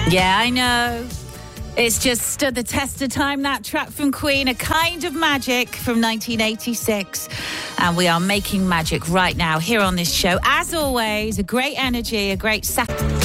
Yeah, I know. It's just stood the test of time, that track from Queen, A Kind of Magic from 1986. And we are making magic right now here on this show. As always, a great energy, a great Saturday.